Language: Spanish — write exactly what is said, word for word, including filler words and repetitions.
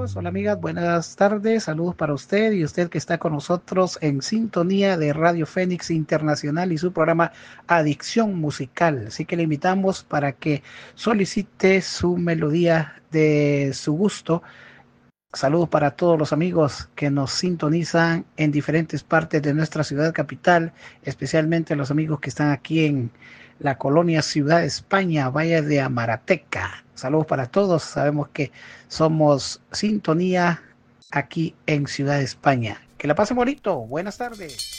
amigos, hola amigas, buenas tardes, saludos para usted y usted que está con nosotros en sintonía de Radio Fénix Internacional y su programa Adicción Musical. Así que le invitamos para que solicite su melodía de su gusto. Saludos para todos los amigos que nos sintonizan en diferentes partes de nuestra ciudad capital, especialmente los amigos que están aquí en la colonia Ciudad España, Valle de Amarateca. Saludos para todos. Sabemos que somos sintonía aquí en Ciudad España. Que la pasen bonito. Buenas tardes.